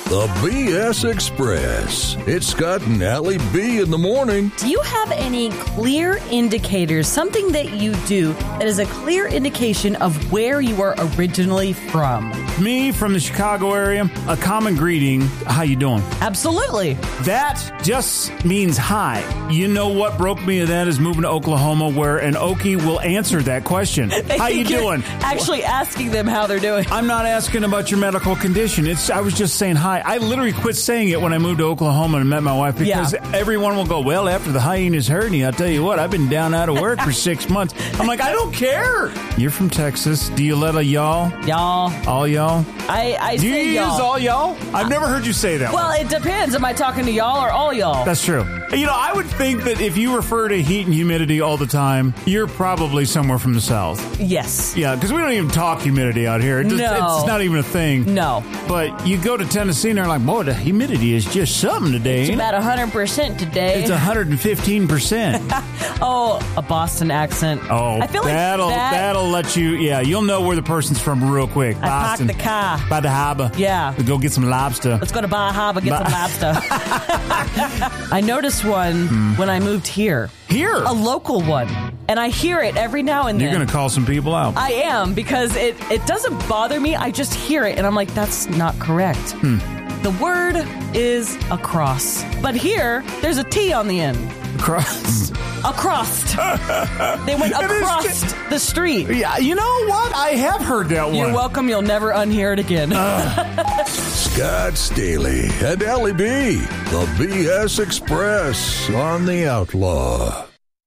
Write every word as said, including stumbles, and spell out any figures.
the B S Express. It's Scott and Allie B in the morning. Do you have any clear indicators, something that you do that is a clear indication of where you are originally from? Me, from the Chicago area, a common greeting, how you doing? Absolutely. That just means hi. You know what broke me of that is moving to Oklahoma, where an Okie will answer that question. How you doing? Actually asking them how they're doing. I'm not asking about your medical condition. It's I was just saying hi. I literally quit saying it when I moved to Oklahoma and met my wife because Yeah. everyone will go, well, after the hyenas heard me, I'll tell you what, I've been down out of work for six months. I'm like, I don't care. You're from Texas. Do you let a y'all? Y'all. All y'all? I, I Do say you y'all. use all y'all? I've never heard you say that. Well, it depends. Am I talking to y'all or all y'all? That's true. You know, I would think that if you refer to heat and humidity all the time, you're probably somewhere from the South. Yes. Yeah, because we don't even talk humidity out here. It just, No. It's not even a thing. No. But you go to Tennessee and they're like, boy, the humidity is just something today. It's ain't it?" about one hundred percent today. It's one hundred fifteen percent. Oh, a Boston accent. Oh, I feel like that'll, that, that'll let you, yeah, you'll know where the person's from real quick. I parked Boston. the car. By the harbor. Yeah. We go get some lobster. Let's go to Baja Harbor, get Ba- some lobster. I noticed one Hmm. when I moved here. Here? A local one. And I hear it every now and You're then. going to call some people out. I am, because it, it doesn't bother me. I just hear it, and I'm like, that's not correct. Hmm. The word is across. But here, there's a T on the end. Cross. Across. They went It is across just- the street. Yeah, you know what? I have heard that one. You're welcome. You'll never unhear it again. Scott Staley and Allie B, the B S Express on the Outlaw.